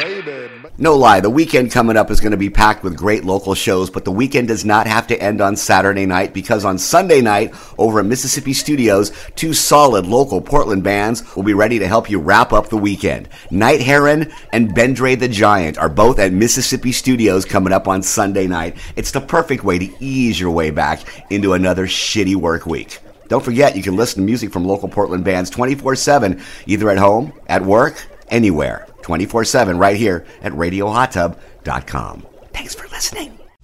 No lie, the weekend coming up is going to be packed with great local shows, but the weekend does not have to end on Saturday night, because on Sunday night, over at Mississippi Studios, two solid local Portland bands will be ready to help you wrap up the weekend. Night Heron and Bendre the Giant are both at Mississippi Studios coming up on Sunday night. It's the perfect way to ease your way back into another shitty work week. Don't forget, you can listen to music from local Portland bands 24/7, either at home, at work, anywhere. 24/7 right here at RadioHotTub.com. Thanks for listening.